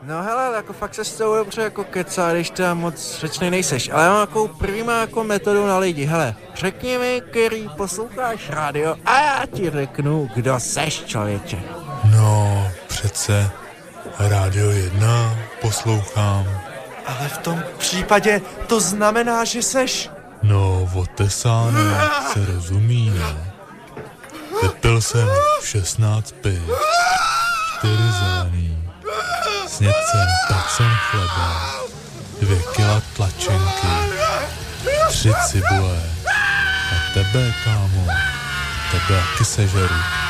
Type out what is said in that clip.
No hele, jako fakt se s tou dobře jako kecá, když tam moc řečnej nejseš. Ale mám jako první jako metodu na lidi. Hele, řekni mi, který posloucháš rádio a já ti řeknu, kdo seš, člověče. No, přece Rádio 1 poslouchám. Ale v tom případě to znamená, že seš... No, otesáno se rozumí, ne? Vypil jsem 16 piv, 4 zelený, snědl jsem pracen chleba, 2 kila tlačenky, 3 cibule a tebe, kámo, tebe taky sežeru.